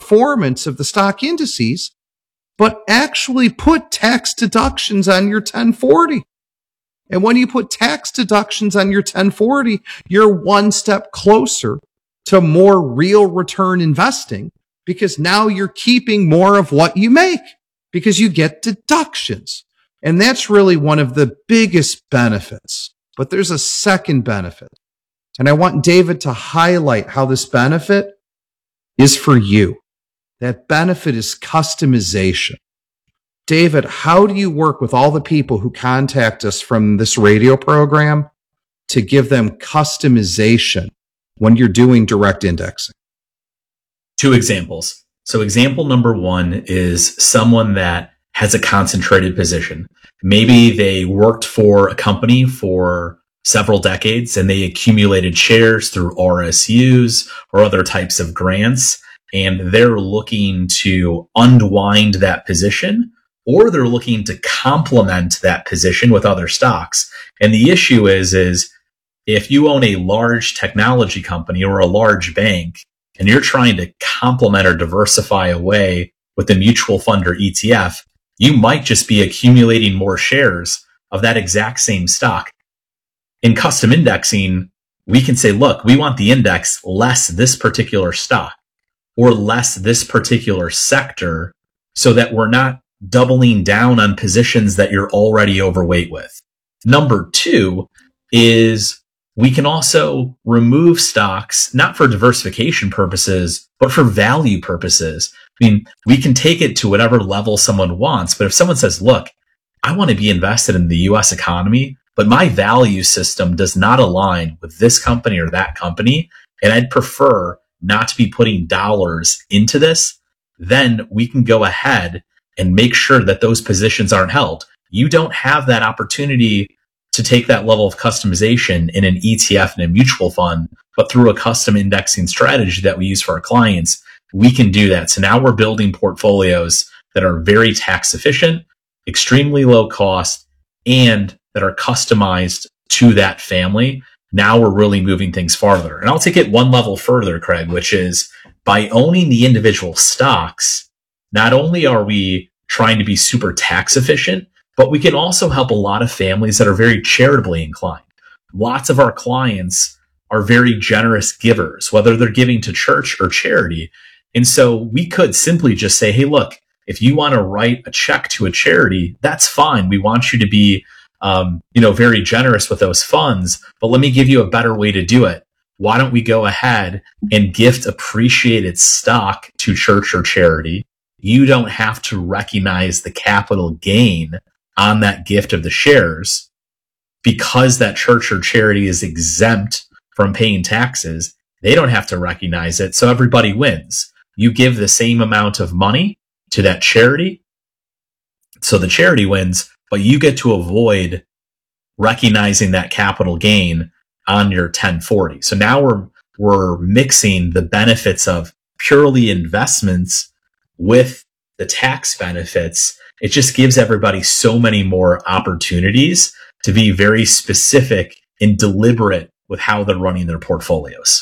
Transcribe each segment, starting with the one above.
performance of the stock indices, but actually put tax deductions on your 1040. And when you put tax deductions on your 1040, you're one step closer to more real return investing, because now you're keeping more of what you make because you get deductions. And that's really one of the biggest benefits. But there's a second benefit. And I want David to highlight how this benefit is for you. That benefit is customization. David, how do you work with all the people who contact us from this radio program to give them customization when you're doing direct indexing? Two examples. So example number one is someone that has a concentrated position. Maybe they worked for a company for several decades and they accumulated shares through RSUs or other types of grants, and they're looking to unwind that position, or they're looking to complement that position with other stocks. And the issue is if you own a large technology company or a large bank and you're trying to complement or diversify away with a mutual fund or ETF, you might just be accumulating more shares of that exact same stock. In custom indexing, we can say, look, we want the index less this particular stock or less this particular sector, so that we're not doubling down on positions that you're already overweight with. Number two is we can also remove stocks, not for diversification purposes, but for value purposes. I mean, we can take it to whatever level someone wants, but if someone says, look, I want to be invested in the US economy, but my value system does not align with this company or that company, and I'd prefer not to be putting dollars into this, then we can go ahead and make sure that those positions aren't held. You don't have that opportunity to take that level of customization in an ETF and a mutual fund, but through a custom indexing strategy that we use for our clients, we can do that. So now we're building portfolios that are very tax efficient, extremely low cost, and that are customized to that family. Now we're really moving things farther. And I'll take it one level further, Craig, which is by owning the individual stocks, not only are we trying to be super tax efficient, but we can also help a lot of families that are very charitably inclined. Lots of our clients are very generous givers, whether they're giving to church or charity. And so we could simply just say, hey, look, if you want to write a check to a charity, that's fine. We want you to be, very generous with those funds, but let me give you a better way to do it. Why don't we go ahead and gift appreciated stock to church or charity? You don't have to recognize the capital gain on that gift of the shares because that church or charity is exempt from paying taxes. They don't have to recognize it. So everybody wins. You give the same amount of money to that charity, so the charity wins, but you get to avoid recognizing that capital gain on your 1040. So now we're mixing the benefits of purely investments with the tax benefits. It just gives everybody so many more opportunities to be very specific and deliberate with how they're running their portfolios.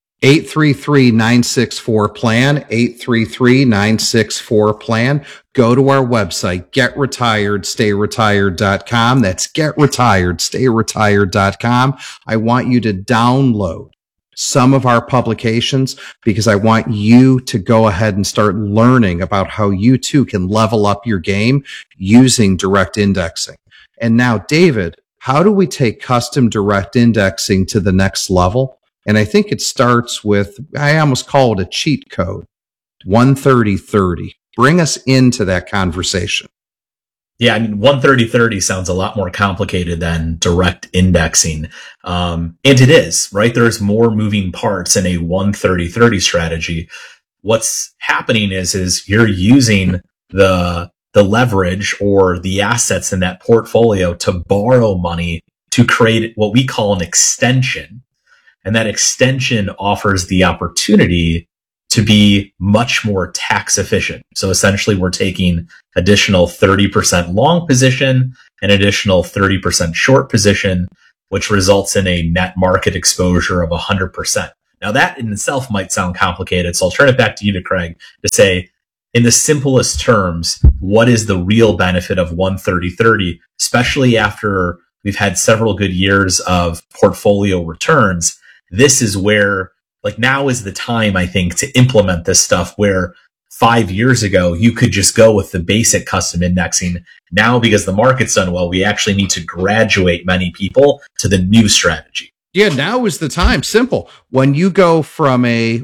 833-964-PLAN, 833-964-PLAN. Go to our website, getretiredstayretired.com. That's getretiredstayretired.com. I want you to download some of our publications because I want you to go ahead and start learning about how you too can level up your game using direct indexing. And now, David, how do we take custom direct indexing to the next level? And I think it starts with, I almost call it a cheat code, 130-30. Bring us into that conversation. Yeah, I mean, 130-30 sounds a lot more complicated than direct indexing. And it is, right? There's more moving parts in a 130-30 strategy. What's happening is you're using the leverage or the assets in that portfolio to borrow money to create what we call an extension. And that extension offers the opportunity to be much more tax efficient. So essentially, we're taking additional 30% long position and additional 30% short position, which results in a net market exposure of 100%. Now that in itself might sound complicated. So I'll turn it back to you, Craig, to say, in the simplest terms, what is the real benefit of 1-30-30, especially after we've had several good years of portfolio returns? This is where, like, now is the time, I think, to implement this stuff, where 5 years ago, you could just go with the basic custom indexing. Now, because the market's done well, we actually need to graduate many people to the new strategy. Yeah, now is the time. Simple. When you go from a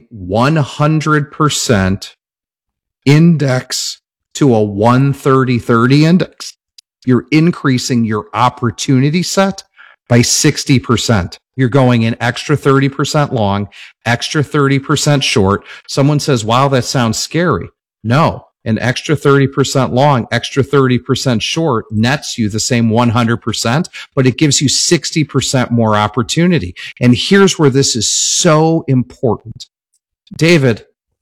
100% index to a 1-30-30 index, you're increasing your opportunity set by 60%. You're going an extra 30% long, extra 30% short. Someone says, wow, that sounds scary. No, an extra 30% long, extra 30% short nets you the same 100%, but it gives you 60% more opportunity. And here's where this is so important. David,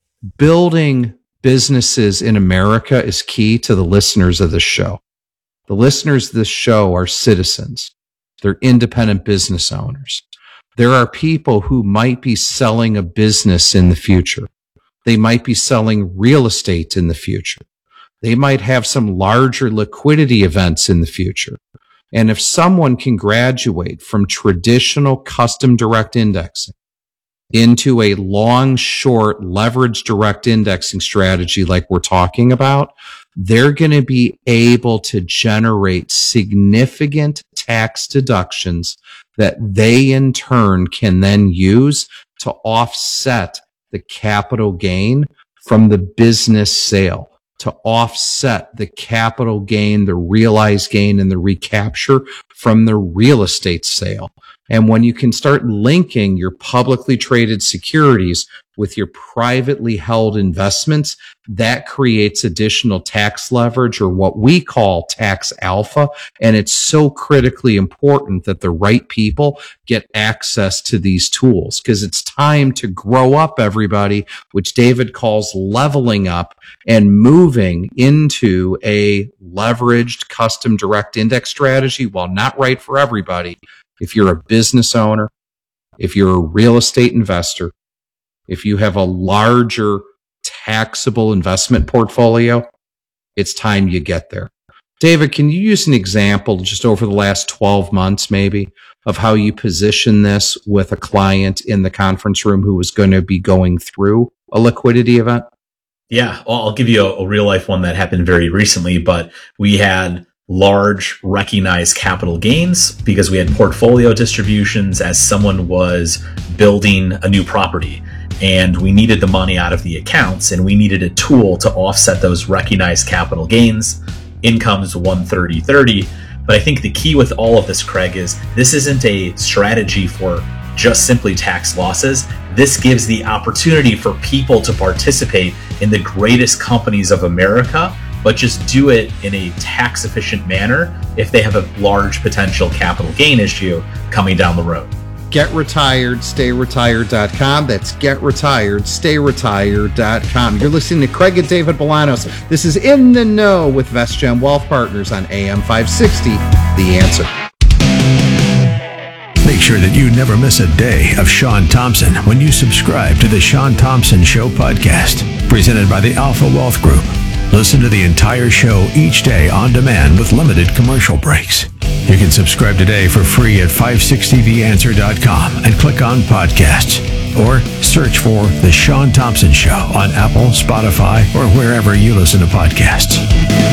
building businesses in America is key to the listeners of this show. The listeners of this show are citizens. They're independent business owners. There are people who might be selling a business in the future. They might be selling real estate in the future. They might have some larger liquidity events in the future. And if someone can graduate from traditional custom direct indexing into a long, short, leverage direct indexing strategy like we're talking about, they're going to be able to generate significant tax deductions that they in turn can then use to offset the capital gain from the business sale, to offset the capital gain, the realized gain, and the recapture from the real estate sale. And when you can start linking your publicly traded securities with your privately held investments, that creates additional tax leverage, or what we call tax alpha. And it's so critically important that the right people get access to these tools, because it's time to grow up, everybody, which David calls leveling up and moving into a leveraged custom direct index strategy. While not right for everybody, if you're a business owner, if you're a real estate investor, if you have a larger taxable investment portfolio, it's time you get there. David, can you use an example just over the last 12 months maybe of how you position this with a client in the conference room who was going to be going through a liquidity event? Yeah, well, I'll give you a real life one that happened very recently, but we had large recognized capital gains because we had portfolio distributions as someone was building a new property, and we needed the money out of the accounts, and we needed a tool to offset those recognized capital gains. Income's 1-30-30. But I think the key with all of this, Craig, is this isn't a strategy for just simply tax losses. This gives the opportunity for people to participate in the greatest companies of America, but just do it in a tax efficient manner if they have a large potential capital gain issue coming down the road. GetRetiredStayRetired.com. That's GetRetiredStayRetired.com. You're listening to Craig and David Bolanos. This is In the Know with VestGen Wealth Partners on AM 560, The Answer. Make sure that you never miss a day of Sean Thompson when you subscribe to the Sean Thompson Show podcast, presented by the Alpha Wealth Group. Listen to the entire show each day on demand with limited commercial breaks. You can subscribe today for free at 560theanswer.com and click on podcasts, or search for The Sean Thompson Show on Apple, Spotify, or wherever you listen to podcasts.